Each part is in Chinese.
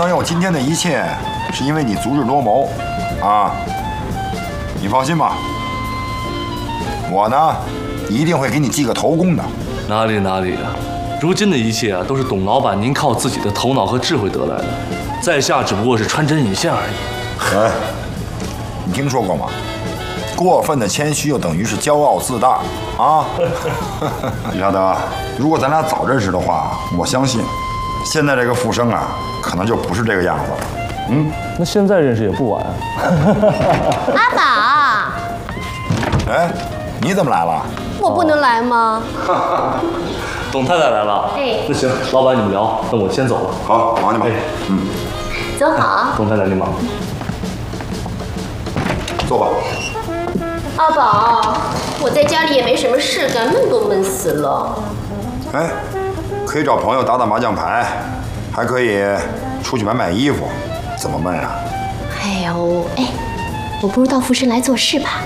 能有今天的一切，是因为你足智多谋，啊！你放心吧，我呢一定会给你记个头功的。 哪里啊！如今的一切啊，都是董老板您靠自己的头脑和智慧得来的，在下只不过是穿针引线而已。 哎，你听说过吗？过分的谦虚又等于是骄傲自大啊！李沙德，如果咱俩早认识的话，我相信现在这个复生啊，可能就不是这个样子了。 那现在认识也不晚。 阿宝， 哎，你怎么来了？ 我不能来吗？ 董太太来了。 哎， 那行，老板你们聊，那我先走了。 好，忙去吧。 走好。 董太太您忙。 坐吧。 阿宝，我在家里也没什么事干，闷都闷死了。 哎，可以找朋友打打麻将牌，还可以出去买衣服，怎么闷啊？ 哎呦，哎，我不如到富生来做事吧。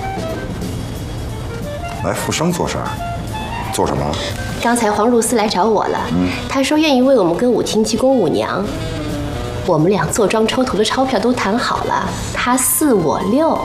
来富生做事儿？做什么？ 刚才黄露思来找我了，她说愿意为我们歌舞厅提供舞娘。我们俩坐庄抽头的钞票都谈好了，她4我6。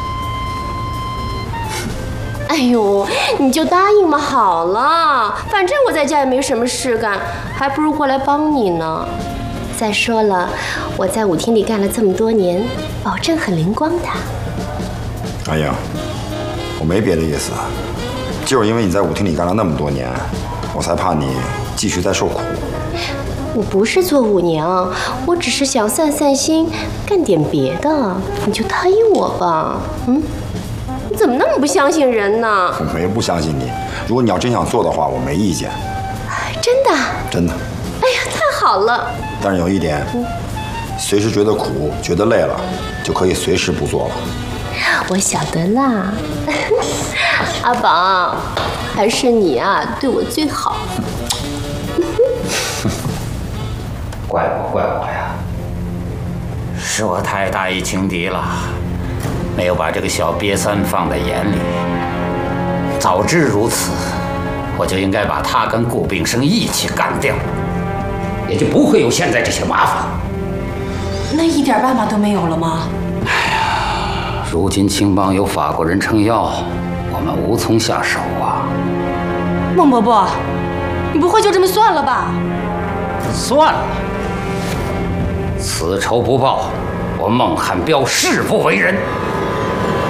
哎呦，你就答应嘛好了，反正我在家也没什么事干，还不如过来帮你呢。再说了，我在舞厅里干了这么多年，保证很灵光的。 阿英，我没别的意思，就是因为你在舞厅里干了那么多年，我才怕你继续再受苦。 我不是做舞娘，我只是想散散心，干点别的。你就答应我吧，你怎么那么不相信人呢？ 我没不相信你，如果你要真想做的话，我没意见。 真的？ 真的。 哎呀，太好了！ 但是有一点，随时觉得苦、觉得累了，就可以随时不做了。 我晓得啦。阿宝，还是你啊，对我最好。 怪我呀！是我太大意轻敌了，没有把这个小瘪三放在眼里。早知如此，我就应该把他跟顾炳生一起干掉，也就不会有现在这些麻烦。 那一点办法都没有了吗？ 如今青帮有法国人撑腰，我们无从下手啊。 孟伯伯，你不会就这么算了吧？ 算了，此仇不报，我孟汉彪誓不为人。